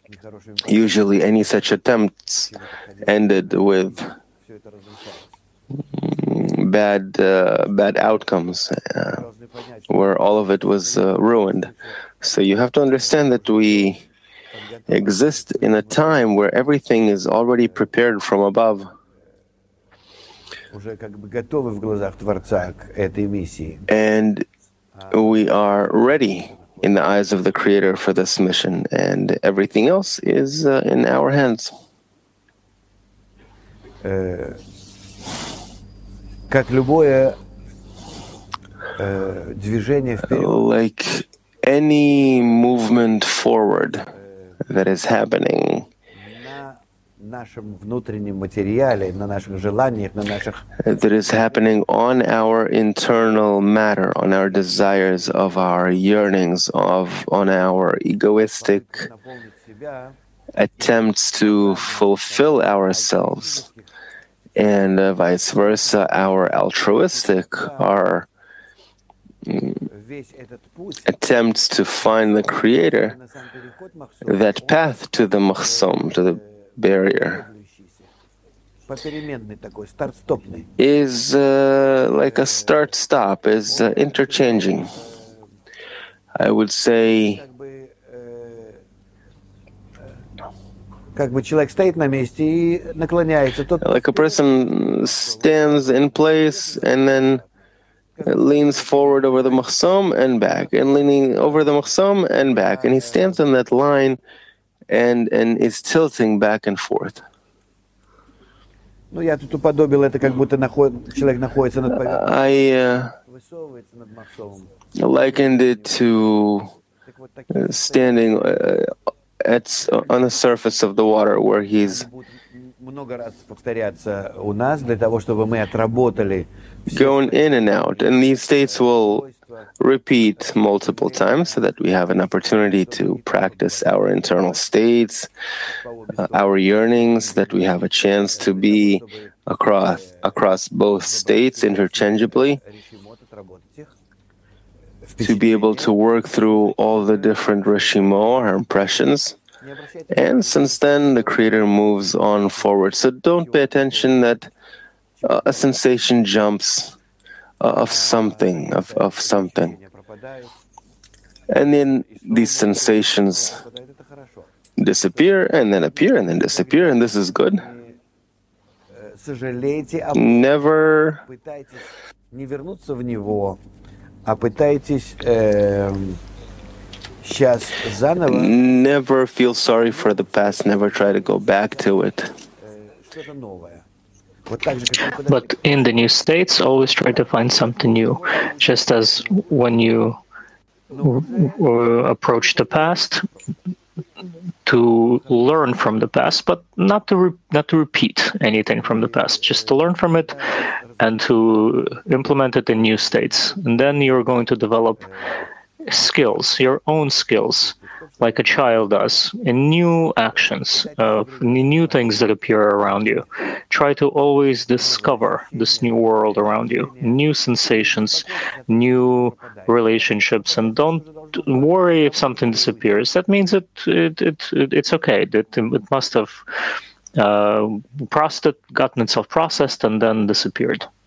Usually any such attempts ended with bad outcomes, where all of it was ruined. So you have to understand that we exist in a time where everything is already prepared from above. And we are ready in the eyes of the Creator for this mission, and everything else is in our hands. Like any movement forward that is happening, that is happening on our internal matter, on our desires, of our yearnings, on our egoistic attempts to fulfill ourselves, and vice versa, our altruistic, our attempts to find the Creator. That path to the Mahsom, to the barrier, is like a start-stop, is interchanging. I would say like a person stands in place and then leans forward over the Mahsom and back, and leaning over the Mahsom and back, and he stands on that line and is tilting back and forth. I likened it to standing on the surface of the water, where he's going in and out, and these states will repeat multiple times so that we have an opportunity to practice our internal states, our yearnings, that we have a chance to be across both states interchangeably, to be able to work through all the different reshimo, our impressions. And since then, the Creator moves on forward. So don't pay attention that a sensation jumps of something, of something. And then these sensations disappear and then appear and then disappear, and this is good. Never feel sorry for the past, never try to go back to it. But in the new states, always try to find something new. Just as when you approach the past, to learn from the past, but not to repeat anything from the past, just to learn from it and to implement it in new states. And then you're going to develop skills, your own skills, like a child does, in new actions, new things that appear around you. Try to always discover this new world around you, new sensations, new relationships, and don't worry if something disappears. That means it's okay. That it must have gotten itself processed and then disappeared.